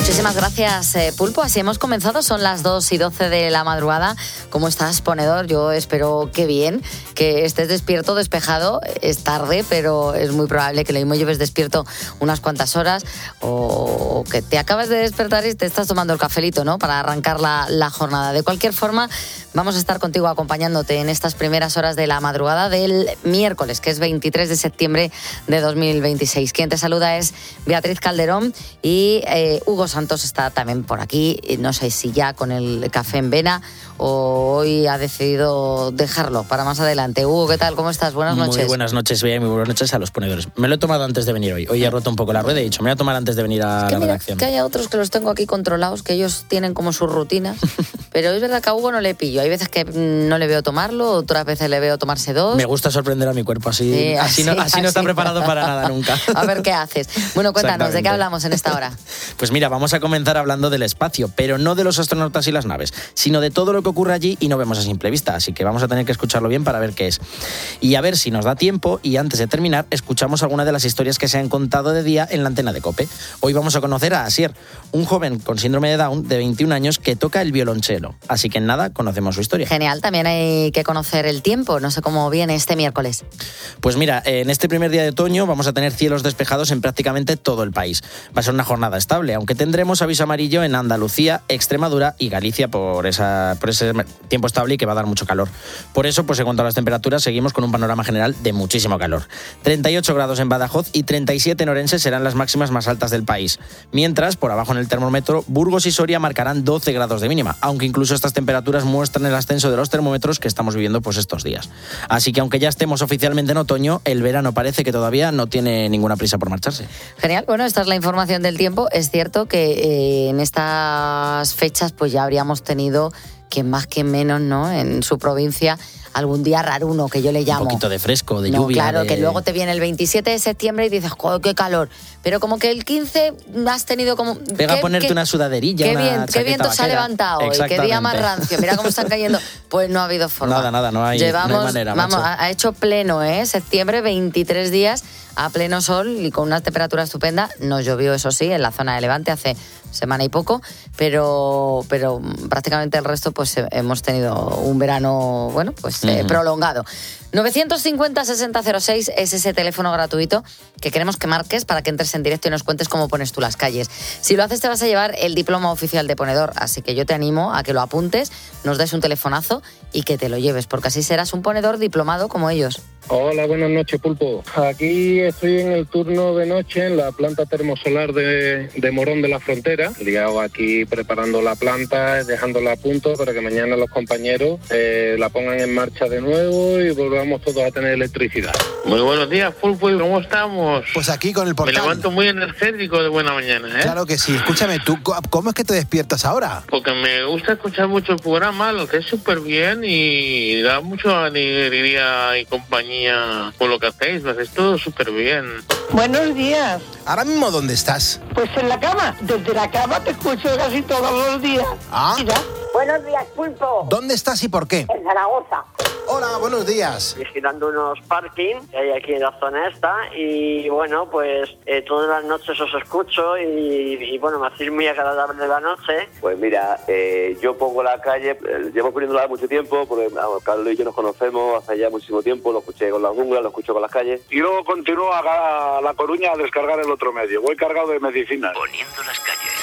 Muchísimas gracias, Pulpo. Así hemos comenzado, son las 2:12 de la madrugada. ¿Cómo estás, ponedor? Yo espero que bien, que estés despierto, despejado. Es tarde, pero es muy probable que lo mismo lleves despierto unas cuantas horas o que te acabas de despertar y te estás tomando el cafelito, ¿no? Para arrancar la jornada. De cualquier forma, vamos a estar contigo acompañándote en estas primeras horas de la madrugada del miércoles, que es 23 de septiembre de 2026. Quien te saluda es Beatriz Calderón y Hugo Santos está también por aquí, no sé si ya con el café en vena o hoy ha decidido dejarlo para más adelante. Hugo, ¿qué tal? ¿Cómo estás? Buenas noches. Muy buenas noches, Bea, y muy buenas noches a los ponedores. Me lo he tomado antes de venir hoy. Hoy he roto un poco la rueda y he dicho, me voy a tomar antes de venir a la redacción. Que haya otros que los tengo aquí controlados, que ellos tienen como sus rutinas, pero es verdad que a Hugo no le pillo. Hay veces que no le veo tomarlo, otras veces le veo tomarse dos. Me gusta sorprender a mi cuerpo, así no está preparado para nada nunca. A ver qué haces. Bueno, cuéntanos, ¿de qué hablamos en esta hora? Pues mira, vamos a comenzar hablando del espacio, pero no de los astronautas y las naves, sino de todo lo que ocurre allí y no vemos a simple vista, así que vamos a tener que escucharlo bien para ver qué es. Y a ver si nos da tiempo, y antes de terminar, escuchamos alguna de las historias que se han contado de día en la antena de COPE. Hoy vamos a conocer a Asier, un joven con síndrome de Down de 21 años que toca el violonchelo. Así que en nada, conocemos su historia. Genial, también hay que conocer el tiempo, no sé cómo viene este miércoles. Pues mira, en este primer día de otoño vamos a tener cielos despejados en prácticamente todo el país. Va a ser una jornada estable, aunque tendremos aviso amarillo en Andalucía, Extremadura y Galicia por ese tiempo estable y que va a dar mucho calor. Por eso, pues en cuanto a las temperaturas, seguimos con un panorama general de muchísimo calor. 38 grados en Badajoz y 37 en Orense serán las máximas más altas del país. Mientras, por abajo en el termómetro, Burgos y Soria marcarán 12 grados de mínima, aunque incluso estas temperaturas muestran el ascenso de los termómetros que estamos viviendo pues estos días. Así que aunque ya estemos oficialmente en otoño, el verano parece que todavía no tiene ninguna prisa por marcharse. Genial, bueno, esta es la información del tiempo. Es cierto que en estas fechas pues ya habríamos tenido, que más que menos, ¿no?, en su provincia, algún día raruno, que yo le llamo. Un poquito de fresco, de lluvia. Claro, que luego te viene el 27 de septiembre y dices, joder, qué calor. Pero como que el 15 has tenido como... Pega a ponerte una sudaderilla, qué viento se ha levantado hoy, qué día más rancio. Mira cómo están cayendo. Pues no ha habido forma. Nada, no hay manera. Vamos, ha hecho pleno, septiembre, 23 días a pleno sol y con una temperatura estupenda. Nos llovió, eso sí, en la zona de Levante hace semana y poco, pero prácticamente el resto pues hemos tenido un verano, bueno, pues prolongado. 950-6006 es ese teléfono gratuito que queremos que marques para que entres en directo y nos cuentes cómo pones tú las calles. Si lo haces te vas a llevar el diploma oficial de ponedor, así que yo te animo a que lo apuntes, nos des un telefonazo y que te lo lleves, porque así serás un ponedor diplomado como ellos. Hola, buenas noches, Pulpo. Aquí estoy en el turno de noche en la planta termosolar de Morón de la Frontera, ligado aquí preparando la planta, dejándola a punto para que mañana los compañeros la pongan en marcha de nuevo y volvamos todos a tener electricidad. Muy buenos días, Pulpo, ¿cómo estamos? Pues aquí con el portal. Me levanto muy energético de buena mañana, ¿eh? Claro que sí. Escúchame, ¿tú cómo es que te despiertas ahora? Porque me gusta escuchar mucho el programa, lo que es súper bien y da mucha alegría y compañía con lo que hacéis, lo hacéis todo súper bien. Buenos días. ¿Ahora mismo dónde estás? Pues en la cama. Desde la cama te escucho casi todos los días. Ah. Mira. Buenos días, Pulpo. ¿Dónde estás y por qué? En Zaragoza. Hola, buenos días. Vigilando unos parking que hay aquí en la zona esta y bueno, pues todas las noches os escucho y bueno, me hacéis muy agradable la noche. Pues mira, yo pongo la calle, llevo poniéndola mucho tiempo, porque Carlos y yo nos conocemos hace ya muchísimo tiempo, lo escuché con las junglas, lo escucho con las calles. Y luego continúo a La Coruña a descargar el otro medio, voy cargado de medicinas. Poniendo las calles.